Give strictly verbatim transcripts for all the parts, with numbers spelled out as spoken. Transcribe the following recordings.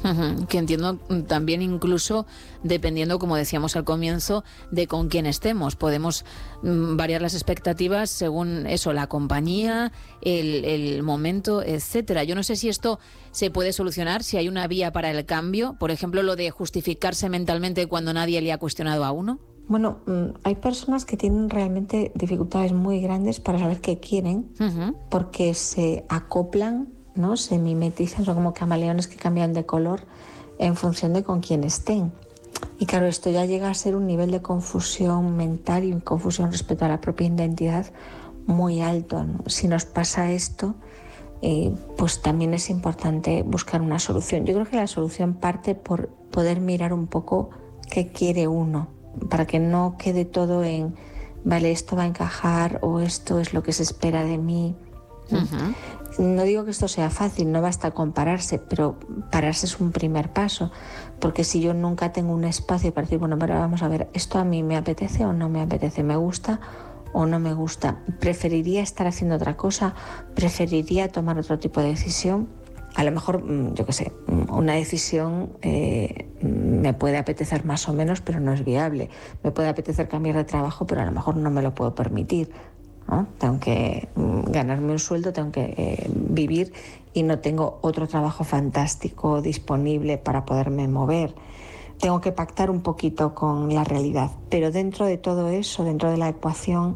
Uh-huh. Que entiendo también incluso dependiendo, como decíamos al comienzo, de con quién estemos. Podemos mm, variar las expectativas según eso, la compañía, el, el momento, etcétera. Yo no sé si esto se puede solucionar, si hay una vía para el cambio. Por ejemplo, lo de justificarse mentalmente cuando nadie le ha cuestionado a uno. Bueno, hay personas que tienen realmente dificultades muy grandes para saber qué quieren, uh-huh. porque se acoplan, ¿no? Se mimetizan, son como camaleones que cambian de color en función de con quién estén. Y claro, esto ya llega a ser un nivel de confusión mental y confusión respecto a la propia identidad muy alto, ¿no? Si nos pasa esto, eh, pues también es importante buscar una solución. Yo creo que la solución parte por poder mirar un poco qué quiere uno, para que no quede todo en, vale, esto va a encajar o esto es lo que se espera de mí. Uh-huh. No digo que esto sea fácil, no basta compararse, pero pararse es un primer paso, porque si yo nunca tengo un espacio para decir, bueno, pero vamos a ver, ¿esto a mí me apetece o no me apetece? ¿Me gusta o no me gusta? ¿Preferiría estar haciendo otra cosa? ¿Preferiría tomar otro tipo de decisión? A lo mejor, yo qué sé, una decisión eh, me puede apetecer más o menos, pero no es viable. Me puede apetecer cambiar de trabajo, pero a lo mejor no me lo puedo permitir, ¿no? Tengo que ganarme un sueldo, tengo que eh, vivir y no tengo otro trabajo fantástico disponible para poderme mover. Tengo que pactar un poquito con la realidad. Pero dentro de todo eso, dentro de la ecuación,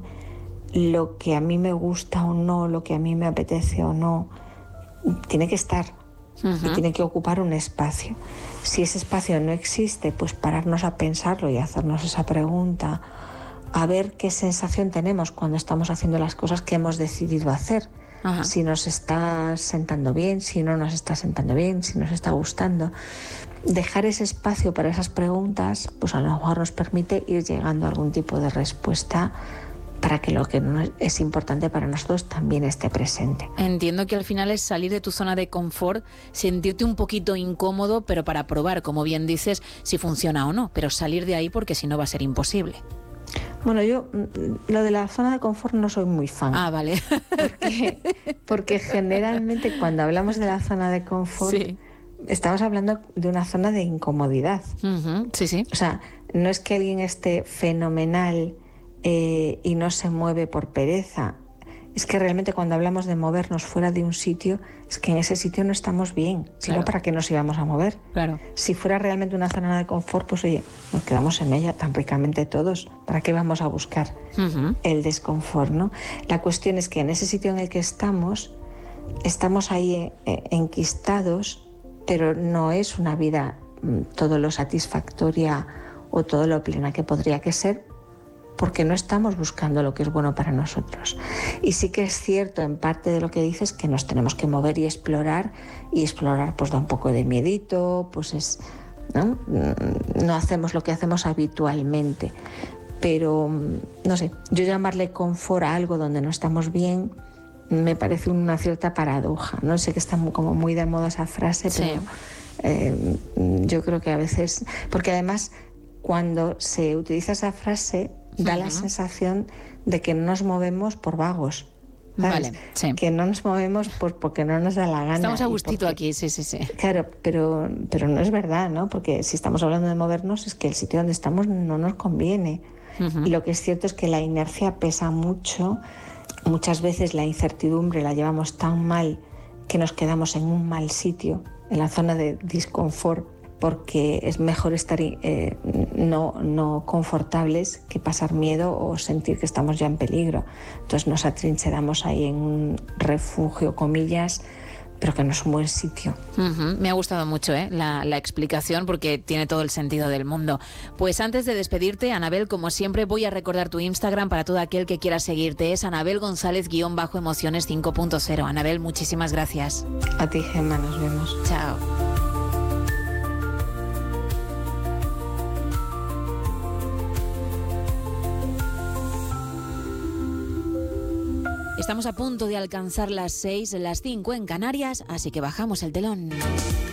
lo que a mí me gusta o no, lo que a mí me apetece o no, tiene que estar uh-huh. y tiene que ocupar un espacio. Si ese espacio no existe, pues pararnos a pensarlo y hacernos esa pregunta, a ver qué sensación tenemos cuando estamos haciendo las cosas que hemos decidido hacer. Uh-huh. Si nos está sentando bien, si no nos está sentando bien, si nos está gustando. Dejar ese espacio para esas preguntas, pues a lo mejor nos permite ir llegando a algún tipo de respuesta para que lo que no es importante para nosotros también esté presente. Entiendo que al final es salir de tu zona de confort, sentirte un poquito incómodo, pero para probar, como bien dices, si funciona o no, pero salir de ahí porque si no va a ser imposible. Bueno, yo lo de la zona de confort no soy muy fan. Ah, vale. Porque, porque generalmente cuando hablamos de la zona de confort, sí. estamos hablando de una zona de incomodidad. Uh-huh. Sí, sí. O sea, no es que alguien esté fenomenal Eh, y no se mueve por pereza. Es que realmente cuando hablamos de movernos fuera de un sitio, es que en ese sitio no estamos bien, sino claro. ¿para qué nos íbamos a mover? Claro. Si fuera realmente una zona de confort, pues oye, nos quedamos en ella tan ricamente todos. ¿Para qué vamos a buscar uh-huh. el desconfort, no? La cuestión es que en ese sitio en el que estamos, estamos ahí eh, enquistados, pero no es una vida mm, todo lo satisfactoria o todo lo plena que podría que ser, porque no estamos buscando lo que es bueno para nosotros. Y sí que es cierto en parte de lo que dices que nos tenemos que mover y explorar, y explorar pues da un poco de miedito, pues es, ¿no? No hacemos lo que hacemos habitualmente, pero no sé, yo llamarle confort a algo donde no estamos bien me parece una cierta paradoja, no sé, que está como muy de moda esa frase, sí. pero eh, yo creo que a veces, porque además cuando se utiliza esa frase da uh-huh. la sensación de que no nos movemos por vagos, ¿sabes? Vale, sí. Que no nos movemos por, porque no nos da la gana. Estamos a gustito porque, aquí, sí, sí, sí. Claro, pero, pero no es verdad, ¿no? Porque si estamos hablando de movernos es que el sitio donde estamos no nos conviene. Uh-huh. Y lo que es cierto es que la inercia pesa mucho. Muchas veces la incertidumbre la llevamos tan mal que nos quedamos en un mal sitio, en la zona de disconfort, porque es mejor estar eh, no, no confortables que pasar miedo o sentir que estamos ya en peligro. Entonces nos atrincheramos ahí en un refugio, comillas, pero que no es un buen sitio. Uh-huh. Me ha gustado mucho ¿eh? la, la explicación, porque tiene todo el sentido del mundo. Pues antes de despedirte, Anabel, como siempre, voy a recordar tu Instagram para todo aquel que quiera seguirte. Es Anabel González guión bajo emociones cinco punto cero. Anabel, muchísimas gracias. A ti, Gemma, nos vemos. Chao. Estamos a punto de alcanzar las seis, las cinco en Canarias, así que bajamos el telón.